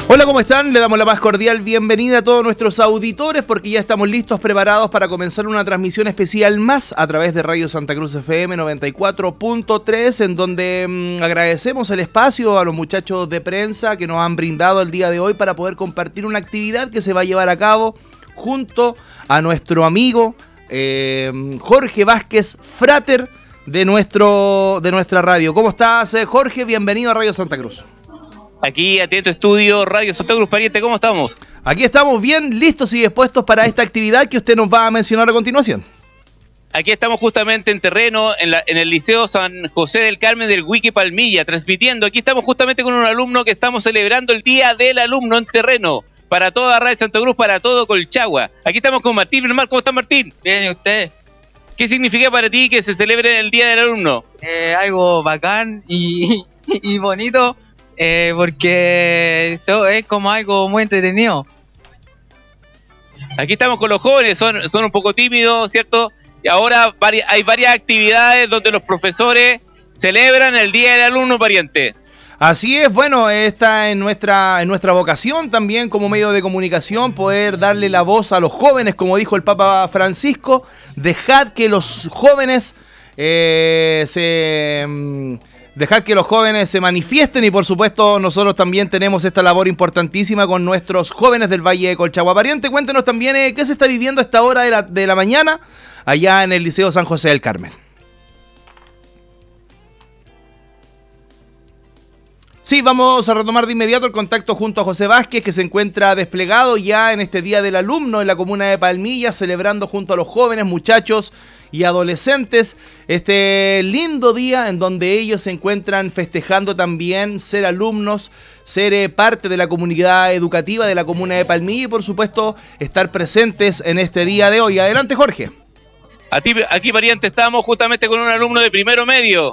Hola, ¿cómo están? Le damos la más cordial bienvenida a todos nuestros auditores porque ya estamos listos, preparados para comenzar una transmisión especial más a través de Radio Santa Cruz FM 94.3, en donde agradecemos el espacio a los muchachos de prensa que nos han brindado el día de hoy para poder compartir una actividad que se va a llevar a cabo junto a nuestro amigo Jorge Vázquez, frater de nuestra radio. ¿Cómo estás, Jorge? Bienvenido a Radio Santa Cruz. Aquí, atento estudio, Radio Santa Cruz, pariente, ¿cómo estamos? Aquí estamos bien listos y dispuestos para esta actividad que usted nos va a mencionar a continuación. Aquí estamos justamente en terreno, en el Liceo San José del Carmen del Huique Palmilla, transmitiendo. Aquí estamos justamente con un alumno que estamos celebrando el Día del Alumno en terreno, para toda Radio Santa Cruz, para todo Colchagua. Aquí estamos con Martín Belmar. ¿Cómo está, Martín? Bien, ¿y usted? ¿Qué significa para ti que se celebre el Día del Alumno? Algo bacán y bonito. Porque eso es como algo muy entretenido. Aquí estamos con los jóvenes, son un poco tímidos, ¿cierto? Y ahora hay varias actividades donde los profesores celebran el Día del Alumno, pariente. Así es, bueno, está en nuestra vocación también como medio de comunicación, poder darle la voz a los jóvenes, como dijo el Papa Francisco. Dejad que los jóvenes se manifiesten, y por supuesto nosotros también tenemos esta labor importantísima con nuestros jóvenes del Valle de Colchagua. Pariente, cuéntenos también qué se está viviendo a esta hora de la mañana allá en el Liceo San José del Carmen. Sí, vamos a retomar de inmediato el contacto junto a José Vázquez, que se encuentra desplegado ya en este Día del Alumno en la comuna de Palmilla, celebrando junto a los jóvenes, muchachos y adolescentes este lindo día en donde ellos se encuentran festejando también ser alumnos, ser parte de la comunidad educativa de la comuna de Palmilla y por supuesto estar presentes en este día de hoy. Adelante, Jorge. Aquí, pariente, estamos justamente con un alumno de primero medio.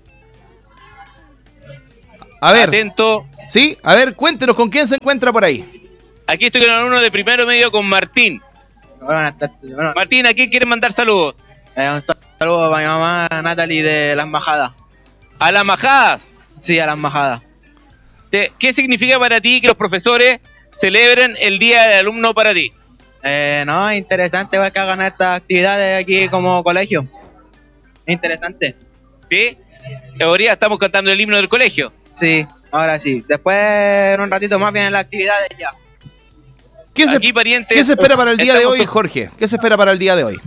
A ver, atento. Sí, a ver, cuéntenos con quién se encuentra por ahí. Aquí estoy con un alumno de primero medio, con Martín. Buenas tardes. Martín, ¿a quién quieres mandar saludos? Un saludo para mi mamá Natalie de Las Majadas. ¿A las majadas? Sí, a Las Majadas. ¿Qué significa para ti que los profesores celebren el Día del Alumno para ti? No, es interesante ver que hagan estas actividades aquí como colegio. Es interesante. ¿Sí? Ahora estamos cantando el himno del colegio. Sí, ahora sí. Después, en un ratito más, vienen las actividades ya. ¿Qué se espera para el día de hoy, Jorge? ¿Qué se espera para el día de hoy?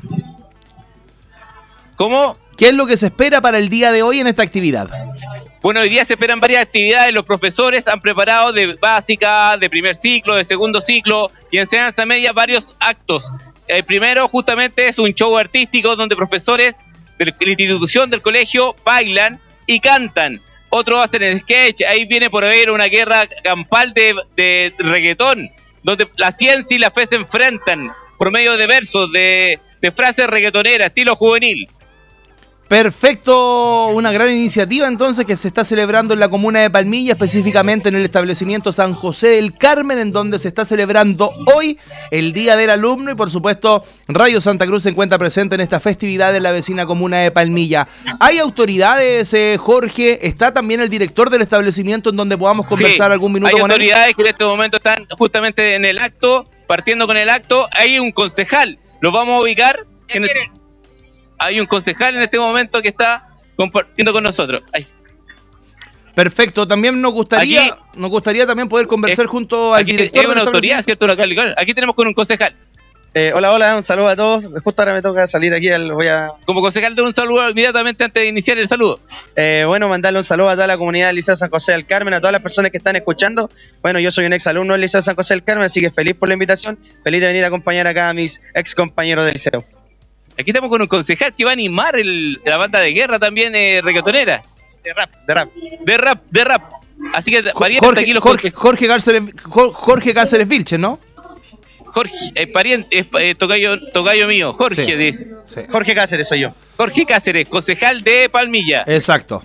¿Cómo? ¿Qué es lo que se espera para el día de hoy en esta actividad? Bueno, hoy día se esperan varias actividades. Los profesores han preparado de básica, de primer ciclo, de segundo ciclo y enseñanza media varios actos. El primero justamente es un show artístico donde profesores de la institución del colegio bailan y cantan. Otro hacen el sketch. Ahí viene por haber una guerra campal de reggaetón, donde la ciencia y la fe se enfrentan por medio de versos, de frases reggaetoneras, estilo juvenil. Perfecto, una gran iniciativa entonces que se está celebrando en la comuna de Palmilla, específicamente en el establecimiento San José del Carmen, en donde se está celebrando hoy el Día del Alumno y por supuesto Radio Santa Cruz se encuentra presente en esta festividad en la vecina comuna de Palmilla. ¿Hay autoridades, Jorge? ¿Está también el director del establecimiento en donde podamos conversar algún minuto con él? Hay autoridades que en este momento están justamente en el acto, partiendo con el acto. Hay un concejal, lo vamos a ubicar Hay un concejal en este momento que está compartiendo con nosotros. Ay. Perfecto, también nos gustaría también poder conversar junto al director. Es una autoridad, ¿cierto? Aquí tenemos con un concejal. Hola, un saludo a todos. Justo ahora me toca salir aquí, Como concejal, de un saludo inmediatamente antes de iniciar el saludo. Mandarle un saludo a toda la comunidad del Liceo San José del Carmen, a todas las personas que están escuchando. Bueno, yo soy un ex alumno del Liceo San José del Carmen, así que feliz por la invitación, feliz de venir a acompañar acá a mis ex compañeros del liceo. Aquí estamos con un concejal que va a animar la banda de guerra también, reggaetonera. De rap. Así que Jorge Cáceres Vilches, ¿no? Jorge, pariente, tocayo mío. Jorge, sí, dice. Sí. Jorge Cáceres soy yo. Jorge Cáceres, concejal de Palmilla. Exacto.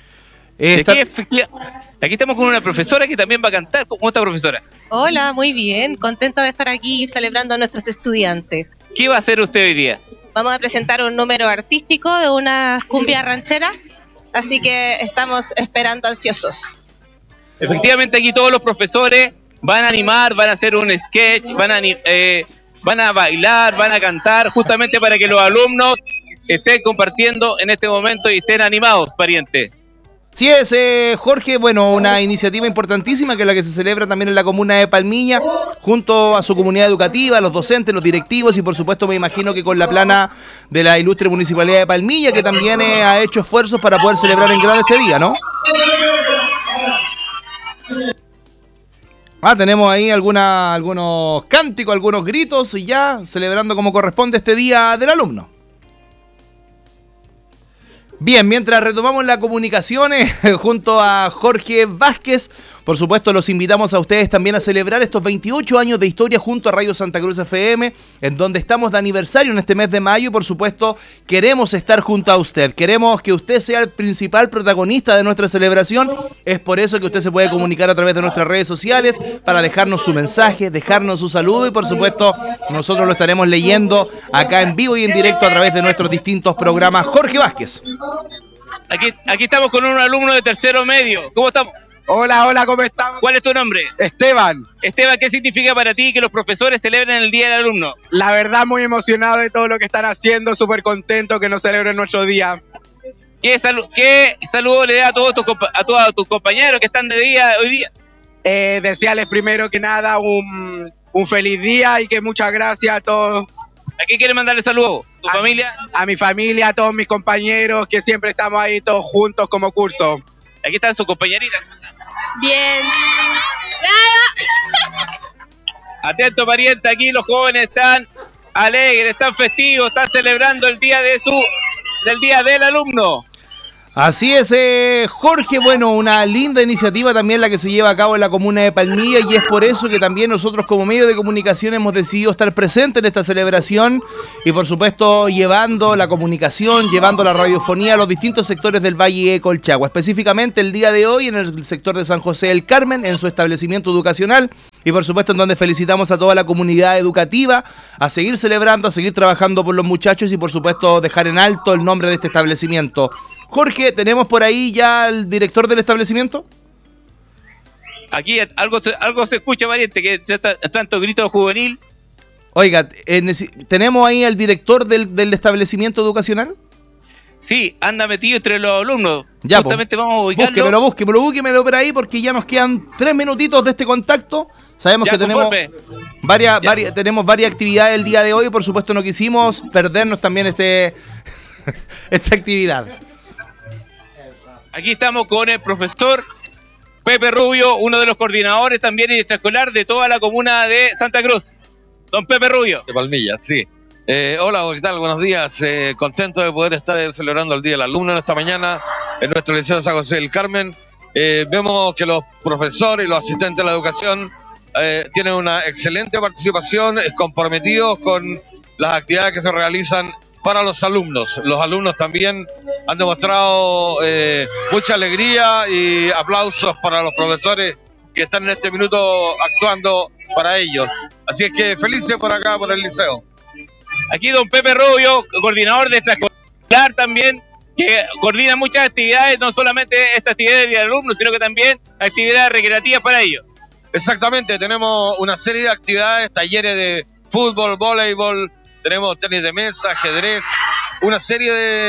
Aquí estamos con una profesora que también va a cantar. ¿Cómo está, profesora? Hola, muy bien. Contenta de estar aquí celebrando a nuestros estudiantes. ¿Qué va a hacer usted hoy día? Vamos a presentar un número artístico de una cumbia ranchera, así que estamos esperando ansiosos. Efectivamente, aquí todos los profesores van a animar, van a hacer un sketch, van a bailar, van a cantar, justamente para que los alumnos estén compartiendo en este momento y estén animados, pariente. Sí es, Jorge, bueno, una iniciativa importantísima que es la que se celebra también en la comuna de Palmilla, junto a su comunidad educativa, los docentes, los directivos y por supuesto me imagino que con la plana de la ilustre Municipalidad de Palmilla, que también ha hecho esfuerzos para poder celebrar en grande este día, ¿no? Tenemos ahí algunos cánticos, algunos gritos y ya celebrando como corresponde este día del alumno. Bien, mientras retomamos las comunicaciones junto a Jorge Vázquez, por supuesto los invitamos a ustedes también a celebrar estos 28 años de historia junto a Radio Santa Cruz FM, en donde estamos de aniversario en este mes de mayo y por supuesto queremos estar junto a usted, queremos que usted sea el principal protagonista de nuestra celebración, es por eso que usted se puede comunicar a través de nuestras redes sociales para dejarnos su mensaje, dejarnos su saludo y por supuesto nosotros lo estaremos leyendo acá en vivo y en directo a través de nuestros distintos programas. Jorge Vázquez. Aquí estamos con un alumno de tercero medio. ¿Cómo estamos? Hola, ¿cómo estamos? ¿Cuál es tu nombre? Esteban. Esteban, ¿qué significa para ti que los profesores celebren el Día del Alumno? La verdad, muy emocionado de todo lo que están haciendo, súper contento que nos celebren nuestro día. ¿Qué saludo le da a todos tus compañeros que están de día hoy día? Desearles primero que nada un feliz día y que muchas gracias a todos. ¿A quién quieres mandarle saludos? ¿Tu familia? A mi familia, a todos mis compañeros, que siempre estamos ahí todos juntos como curso. Aquí están sus compañeritas. Bien. Atento, pariente, aquí los jóvenes están alegres, están festivos, están celebrando el día del Día del Alumno. Así es, Jorge, bueno, una linda iniciativa también la que se lleva a cabo en la comuna de Palmilla y es por eso que también nosotros como medio de comunicación hemos decidido estar presentes en esta celebración y por supuesto llevando la comunicación, llevando la radiofonía a los distintos sectores del Valle de Colchagua, específicamente el día de hoy en el sector de San José del Carmen, en su establecimiento educacional y por supuesto en donde felicitamos a toda la comunidad educativa a seguir celebrando, a seguir trabajando por los muchachos y por supuesto dejar en alto el nombre de este establecimiento. Jorge, ¿tenemos por ahí ya al director del establecimiento? Aquí algo se escucha, pariente, que tanto grito juvenil. Oiga, ¿tenemos ahí al director del establecimiento educacional? Sí, anda metido entre los alumnos. Ya, justamente vamos a ubicarlo. Búsquemelo por ahí porque ya nos quedan 3 minutitos de este contacto. Sabemos que tenemos tenemos varias actividades el día de hoy. Por supuesto no quisimos perdernos también esta actividad. Aquí estamos con el profesor Pepe Rubio, uno de los coordinadores también extraescolar de toda la comuna de Santa Cruz. Don Pepe Rubio. De Palmilla, sí. Hola, ¿qué tal? Buenos días. Contento de poder estar celebrando el Día del Alumno en esta mañana en nuestro Liceo San José del Carmen. Vemos que los profesores y los asistentes de la educación tienen una excelente participación, comprometidos con las actividades que se realizan para los alumnos. Los alumnos también han demostrado mucha alegría y aplausos para los profesores que están en este minuto actuando para ellos. Así es que felices por acá, por el liceo. Aquí don Pepe Rubio, coordinador de extraescolar también, que coordina muchas actividades, no solamente estas actividades de alumnos, sino que también actividades recreativas para ellos. Exactamente, tenemos una serie de actividades, talleres de fútbol, voleibol, tenemos tenis de mesa, ajedrez, una serie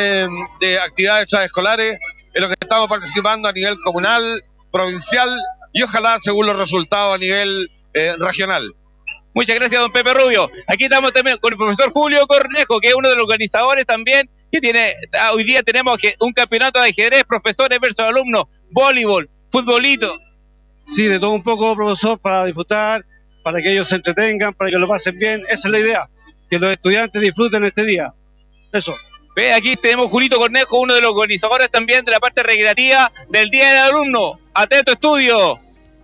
de actividades extraescolares en las que estamos participando a nivel comunal, provincial y ojalá según los resultados a nivel regional. Muchas gracias, don Pepe Rubio. Aquí estamos también con el profesor Julio Cornejo, que es uno de los organizadores también, que hoy día tenemos un campeonato de ajedrez, profesores versus alumnos, voleibol, futbolito. Sí, de todo un poco, profesor, para disfrutar, para que ellos se entretengan, para que lo pasen bien. Esa es la idea, que los estudiantes disfruten este día. Eso. Ve, aquí tenemos Julito Cornejo, uno de los organizadores también de la parte recreativa del Día del Alumno. Atento estudio.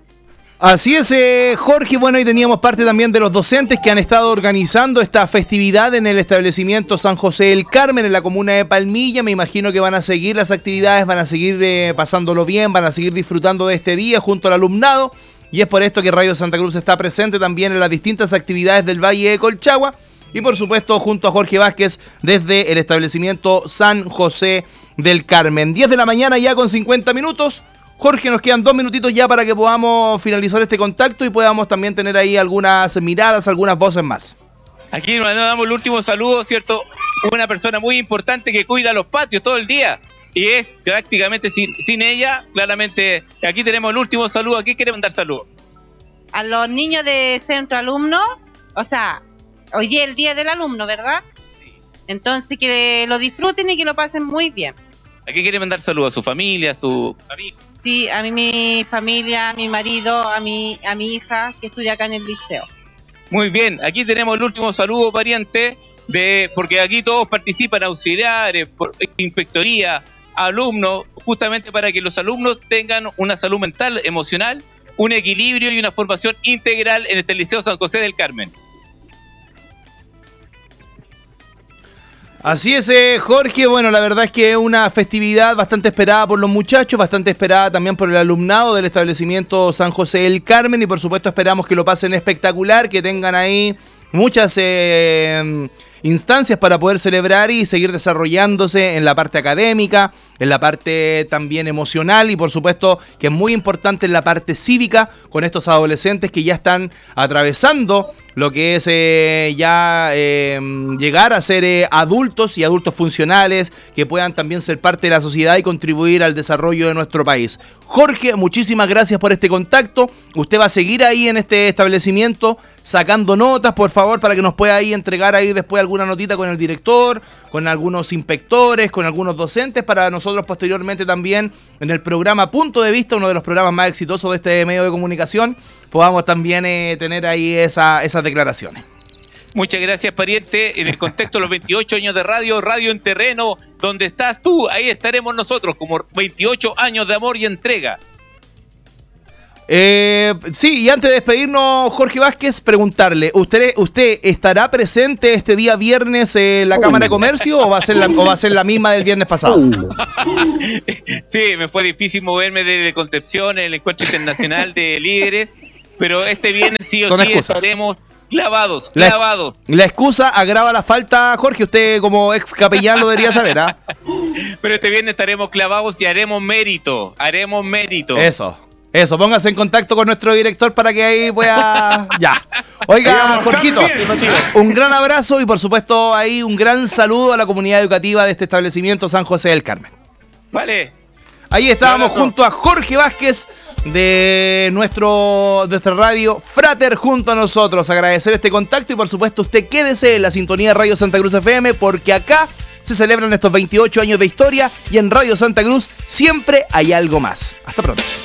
Así es, Jorge. Bueno, y teníamos parte también de los docentes que han estado organizando esta festividad en el establecimiento San José del Carmen, en la comuna de Palmilla. Me imagino que van a seguir las actividades, van a seguir pasándolo bien, van a seguir disfrutando de este día junto al alumnado. Y es por esto que Radio Santa Cruz está presente también en las distintas actividades del Valle de Colchagua. Y por supuesto, junto a Jorge Vázquez, desde el establecimiento San José del Carmen. 10 de la mañana ya con 50 minutos. Jorge, nos quedan 2 minutitos ya para que podamos finalizar este contacto y podamos también tener ahí algunas miradas, algunas voces más. Aquí nos damos el último saludo, ¿cierto? Una persona muy importante que cuida los patios todo el día. Y es prácticamente sin ella, claramente. Aquí tenemos el último saludo. ¿A quién quiere mandar saludos? A los niños de centro alumno, o sea, hoy día es el día del alumno, ¿verdad? Sí. Entonces que lo disfruten y que lo pasen muy bien. ¿A quién quiere mandar saludos? ¿A su familia, a su amigo? Sí, a mi familia, a mi marido, a mi hija que estudia acá en el liceo. Muy bien, aquí tenemos el último saludo, pariente, porque aquí todos participan, auxiliares, inspectoría, alumnos, justamente para que los alumnos tengan una salud mental, emocional, un equilibrio y una formación integral en este Liceo San José del Carmen. Así es, Jorge. Bueno, la verdad es que es una festividad bastante esperada por los muchachos, bastante esperada también por el alumnado del establecimiento San José del Carmen y por supuesto esperamos que lo pasen espectacular, que tengan ahí muchas instancias para poder celebrar y seguir desarrollándose en la parte académica, en la parte también emocional y por supuesto que es muy importante en la parte cívica con estos adolescentes que ya están atravesando lo que es llegar a ser adultos y adultos funcionales que puedan también ser parte de la sociedad y contribuir al desarrollo de nuestro país. Jorge, muchísimas gracias por este contacto. Usted va a seguir ahí en este establecimiento sacando notas, por favor, para que nos pueda ahí entregar ahí después alguna notita con el director, con algunos inspectores, con algunos docentes, para nosotros posteriormente también en el programa Punto de Vista, uno de los programas más exitosos de este medio de comunicación, podamos también tener ahí esas declaraciones. Muchas gracias, pariente. En el contexto de los 28 años de Radio en Terreno, donde estás tú, ahí estaremos nosotros, como 28 años de amor y entrega. Sí, y antes de despedirnos, Jorge Vázquez, preguntarle, ¿usted estará presente este día viernes en la Cámara de Comercio o va a ser la misma del viernes pasado? Sí, me fue difícil moverme desde Concepción en el Encuentro Internacional de Líderes, pero este viernes sí o sí estaremos clavados. La excusa agrava la falta, Jorge, usted como ex capellán lo debería saber, ¿ah? Pero este viernes estaremos clavados y haremos mérito. Eso, póngase en contacto con nuestro director para que ahí pueda... Ya. Oiga, Jorgito, un gran abrazo y por supuesto ahí un gran saludo a la comunidad educativa de este establecimiento San José del Carmen. Vale. Ahí estábamos junto a Jorge Vázquez de nuestra radio Frater junto a nosotros. Agradecer este contacto y por supuesto usted quédese en la sintonía de Radio Santa Cruz FM porque acá se celebran estos 28 años de historia y en Radio Santa Cruz siempre hay algo más. Hasta pronto.